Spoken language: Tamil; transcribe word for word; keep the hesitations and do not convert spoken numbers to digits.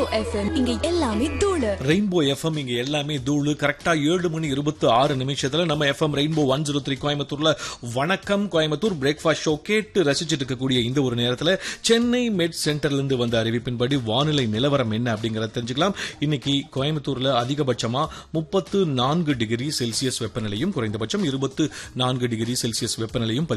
எஃப்எம் இங்க எல்லாமே தூளு. ரெயின்போ எஃப்எம் இங்க எல்லாமே தூளு. கரெக்டா ஏழு மணி இருபத்தி ஆறு நிமிஷத்துல நம்ம FM rainbow one zero three கோயம்புத்தூர்ல வணக்கம் கோயம்புத்தூர் பிரேக்ஃபாஸ்ட் ஷோ கேட்டு ரசிச்சுட்டு இருக்கக்கூடிய இந்த ஒரு நேரத்துல சென்னை மெட் சென்டர்ல இருந்து வந்த அறிவிப்பின்படி வானிலை நிலவரம் என்ன அப்படிங்கறத தெரிஞ்சுக்கலாம். இன்னைக்கு கோயம்புத்தூர்ல அதிகபட்சமா முப்பத்து நான்கு டிகிரி செல்சியஸ் வெப்பநிலையும் குறைந்தபட்சம் இருபத்தி நான்கு டிகிரி செல்சியஸ் வெப்பநிலையும்